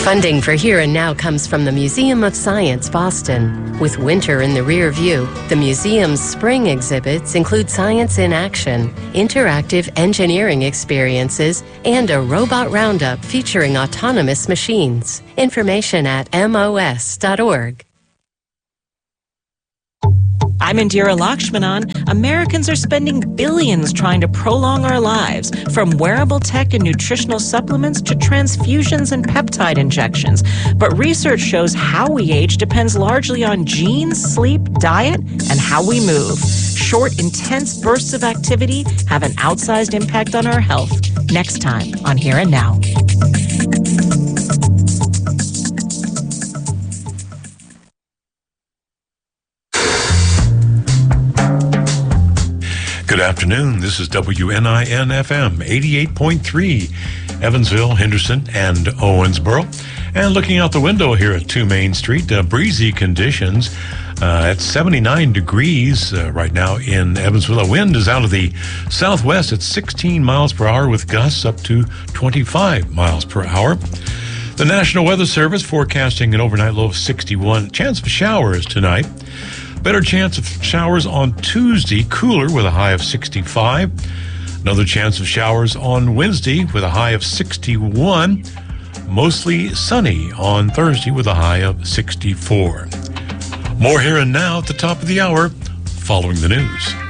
Funding for Here and Now comes from the Museum of Science, Boston. With winter in the rear view, the museum's spring exhibits include science in action, interactive engineering experiences, and a robot roundup featuring autonomous machines. Information at mos.org. I'm Indira Lakshmanan. Americans are spending billions trying to prolong our lives, from wearable tech and nutritional supplements to transfusions and peptide injections. But research shows how we age depends largely on genes, sleep, diet, and how we move. Short, intense bursts of activity have an outsized impact on our health. Next time on Here and Now. Good afternoon. This is WNIN FM 88.3, Evansville, Henderson, and Owensboro. And looking out the window here at 2 Main Street, breezy conditions at 79 degrees right now in Evansville. The wind is out of the southwest at 16 miles per hour with gusts up to 25 miles per hour. The National Weather Service forecasting an overnight low of 61. Chance of showers tonight. Better chance of showers on Tuesday, cooler with a high of 65. Another chance of showers on Wednesday with a high of 61. Mostly sunny on Thursday with a high of 64. More Here and Now at the top of the hour following the news.